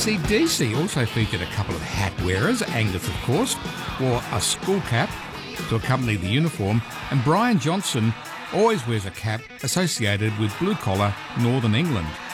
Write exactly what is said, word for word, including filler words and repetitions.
C D C also featured a couple of hat wearers. Angus, of course, wore a skull cap to accompany the uniform, and Brian Johnson always wears a cap associated with blue-collar Northern England.